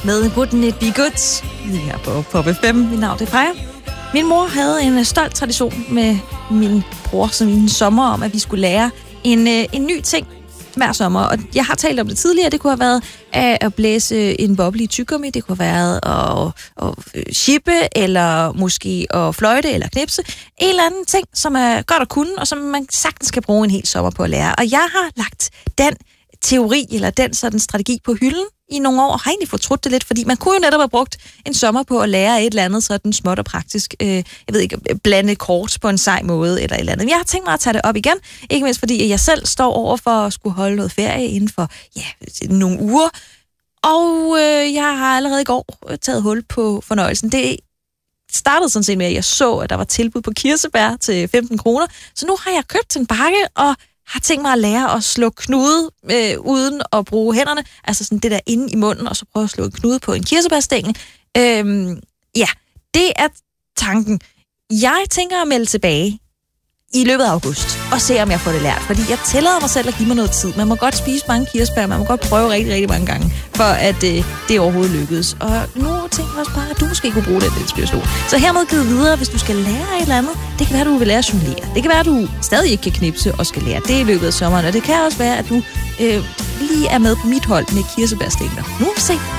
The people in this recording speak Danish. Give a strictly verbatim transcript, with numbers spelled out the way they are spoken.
med Wouldn't It Be Good lige her på Pop F M. Mit navn er Freja. Min mor havde en stolt tradition med min bror som i en sommer om, at vi skulle lære en, en ny ting hver sommer. Og jeg har talt om det tidligere. Det kunne have været at blæse en boble i tyggegummi. Det kunne have været at, at shippe, eller måske at fløjte eller knipse. En eller anden ting, som er godt at kunne, og som man sagtens kan bruge en hel sommer på at lære. Og jeg har lagt den teori, eller den sådan strategi på hylden i nogle år, har egentlig fortrudt det lidt, fordi man kunne jo netop have brugt en sommer på at lære et eller andet sådan småt og praktisk, øh, jeg ved ikke, blande kort på en sej måde, eller et eller andet. Men jeg har tænkt mig at tage det op igen, ikke mindst fordi jeg selv står over for at skulle holde noget ferie inden for, ja, nogle uger, og øh, jeg har allerede i går taget hul på fornøjelsen. Det startede sådan set med, at jeg så, at der var tilbud på kirsebær til femten kroner, så nu har jeg købt en bakke, og har tænkt mig at lære at slå knude øh, uden at bruge hænderne. Altså sådan det der inde i munden, og så prøve at slå en knude på en kirsebærstængel. Øhm, ja, det er tanken. Jeg tænker at melde tilbage i løbet af august, og se om jeg får det lært. Fordi jeg tillader mig selv at give mig noget tid. Man må godt spise mange kirsebær, man må godt prøve rigtig, rigtig mange gange, for at øh, det overhovedet lykkedes. Og nu tænker jeg også bare, at du måske kunne bruge den inspiration. Så hermed givet videre, hvis du skal lære et eller andet. Det kan være, at du vil lære at jonglere. Det kan være, at du stadig ikke kan knipse og skal lære det i løbet af sommeren. Og det kan også være, at du øh, lige er med på mit hold med kirsebærstængler. Nu må vi se.